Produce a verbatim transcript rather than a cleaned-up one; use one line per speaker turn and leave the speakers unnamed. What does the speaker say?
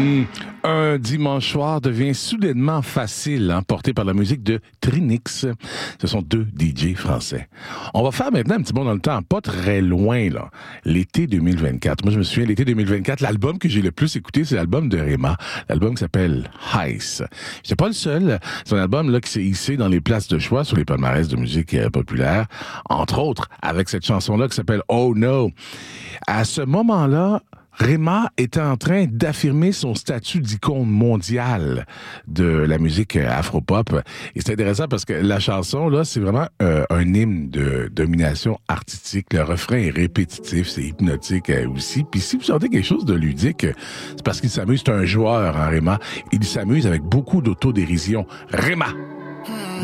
Mmh. Un dimanche soir devient soudainement facile, hein, porté par la musique de Trinix. Ce sont deux D J français. On va faire maintenant un petit bond dans le temps, pas très loin, là. L'été deux mille vingt-quatre. Moi, je me souviens, l'été deux mille vingt-quatre, l'album que j'ai le plus écouté, c'est l'album de Rema. L'album qui s'appelle Heist. C'est pas le seul. C'est un album, là, qui s'est hissé dans les places de choix sur les palmarès de musique euh, populaire. Entre autres, avec cette chanson-là qui s'appelle Oh No. À ce moment-là, Rema était en train d'affirmer son statut d'icône mondiale de la musique afro-pop. Et c'est intéressant parce que la chanson, là, c'est vraiment euh, un hymne de domination artistique. Le refrain est répétitif, c'est hypnotique euh, aussi. Puis si vous sentez quelque chose de ludique, c'est parce qu'il s'amuse. C'est un joueur, hein, Rema. Il s'amuse avec beaucoup d'autodérision. Rema!